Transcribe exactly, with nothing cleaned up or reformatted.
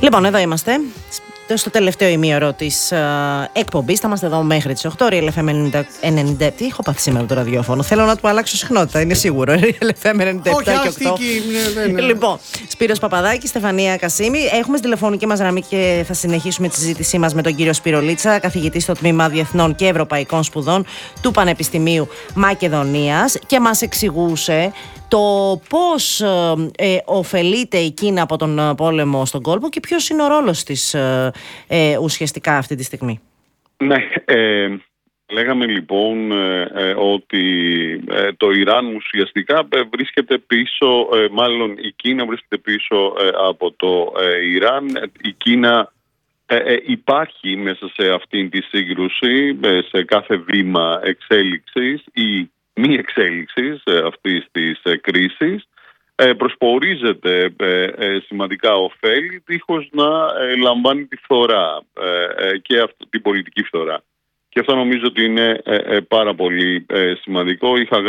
Λοιπόν, εδώ είμαστε. Στο τελευταίο ημίωρο της uh, εκπομπής. Θα είμαστε εδώ μέχρι τις οκτώ. Real εφ εμ ενενήντα. Τι έχω πάθει σήμερα το ραδιόφωνο. Θέλω να του αλλάξω συχνότητα, είναι σίγουρο. Real εφ εμ ενενήντα επτά και οκτώ. Ναι, ναι, ναι. Λοιπόν, Σπύρος Παπαδάκης, Στεφανία Κασίμη. Έχουμε στη τηλεφωνική μας γραμμή και θα συνεχίσουμε τη συζήτησή μας με τον κύριο Σπύρο Λίτσα, καθηγητή στο Τμήμα Διεθνών και Ευρωπαϊκών Σπουδών του Πανεπιστημίου Μακεδονίας, και μας εξηγούσε το πώς ε, ωφελείται η Κίνα από τον πόλεμο στον κόλπο και ποιος είναι ο ρόλος της ε, ε, ουσιαστικά αυτή τη στιγμή. Ναι, ε, λέγαμε λοιπόν ε, ε, ότι ε, το Ιράν ουσιαστικά βρίσκεται πίσω, ε, μάλλον η Κίνα βρίσκεται πίσω ε, από το ε, Ιράν. Η Κίνα ε, ε, υπάρχει μέσα σε αυτήν τη σύγκρουση, ε, σε κάθε βήμα εξέλιξης ή μη εξέλιξης αυτής της κρίσης, προσπορίζεται σημαντικά ωφέλη δίχως να λαμβάνει τη φθορά και την πολιτική φθορά. Και αυτό νομίζω ότι είναι πάρα πολύ σημαντικό. Είχα